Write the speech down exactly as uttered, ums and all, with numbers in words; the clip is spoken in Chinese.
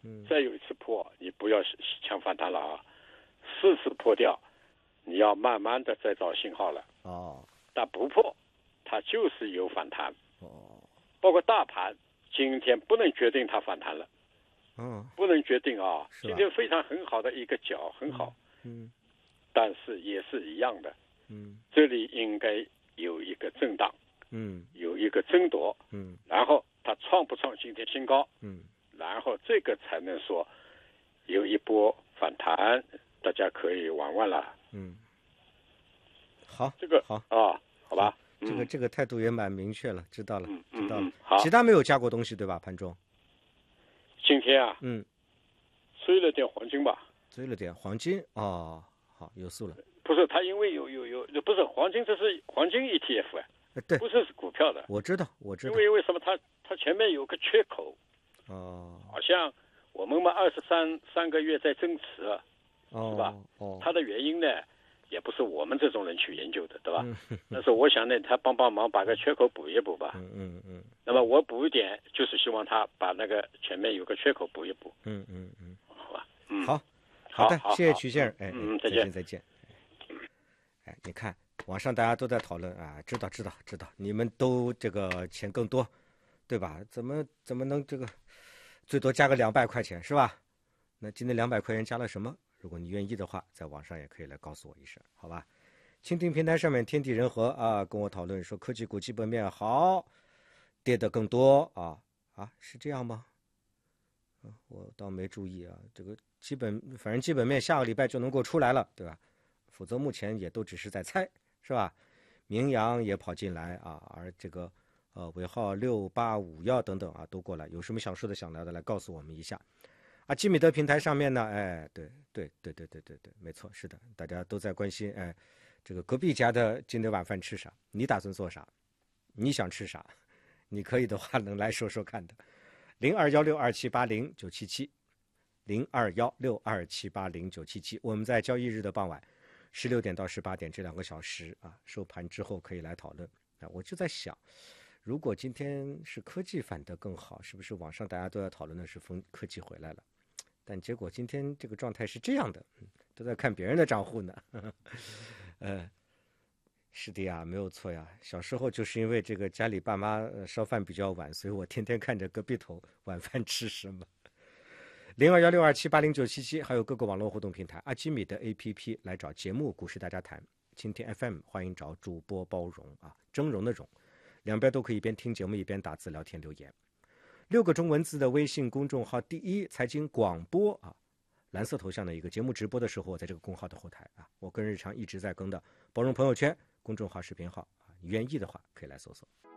嗯， 再有一次破，你不要抢反弹了啊，四次破掉，你要慢慢的再找信号了。 哦， 但不破，它就是有反弹。 哦， 包括大盘，今天不能决定它反弹了。 嗯， 不能决定啊。 是吧今天非常很好的一个角，很好。 嗯， 但是也是一样的。 嗯， 这里应该有一个震荡。 嗯， 有一个争夺。 嗯， 然后它创不创今天新高？ 嗯， 然后这个才能说有一波反弹，大家可以玩玩了。 嗯，好， 这个好啊，好吧。 这个、嗯、这个态度也蛮明确了，知道了， 嗯、 知道了、 嗯。好， 其他没有加过东西对吧？盘中今天啊， 嗯， 追了点黄金吧。 追了点黄金哦，好，有数了。 不是，它因为有有有，不是黄金，这是黄金 E T F 啊。 对， 不是股票的。 我知道，我知道。 因为为什么它它前面有个缺口？ 哦， 好像我们嘛二十三三个月在增持， 哦、 是吧？ 哦， 它的原因呢，也不是我们这种人去研究的，对吧？ 嗯、 但是我想呢，他帮帮忙，把个缺口补一补吧。 嗯嗯嗯。 那么我补一点，就是希望他把那个前面有个缺口补一补。 嗯嗯嗯， 好吧。嗯， 好，好的， 好谢谢曲先生。哎， 嗯， 再见再见。哎，你看。网上大家都在讨论啊，知道知道知道，你们都这个钱更多，对吧？怎么怎么能这个最多加个两百块钱是吧？那今天两百块钱加了什么？如果你愿意的话，在网上也可以来告诉我一声，好吧？蜻蜓平台上面天地人和啊跟我讨论说科技股基本面好，跌得更多啊啊是这样吗？啊，我倒没注意啊，这个基本反正基本面下个礼拜就能够出来了，对吧？否则目前也都只是在猜。是吧？明阳也跑进来啊，而这个呃尾号六八五幺等等啊都过来，有什么想说的想聊的来告诉我们一下啊。基米德平台上面呢，哎，对对对对对对对，没错，是的，大家都在关心，哎，这个隔壁家的今天晚饭吃啥？你打算做啥？你想吃啥？你可以的话能来说说看的。零二幺六二七八零九七七，零二幺六二七八零九七七，我们在交易日的傍晚。十六点到十八点这两个小时啊，收盘之后可以来讨论啊。我就在想，如果今天是科技反得更好，是不是网上大家都要讨论的是风科技回来了？但结果今天这个状态是这样的，嗯、都在看别人的账户呢。呵呵呃，是的呀，没有错呀。小时候就是因为这个家里爸妈、呃、烧饭比较晚，所以我天天看着隔壁头晚饭吃什么。零二幺六二七八零九七七，还有各个网络互动平台阿基米的 A P P 来找节目股市大家谈，蜻蜓 F M 欢迎找主播包容啊，峥嵘的嵘，两边都可以一边听节目一边打字聊天留言。六个中文字的微信公众号，第一财经广播啊，蓝色头像的一个节目直播的时候，我在这个公号的后台啊，我跟日常一直在更的包容朋友圈公众号视频号啊，你愿意的话可以来搜索。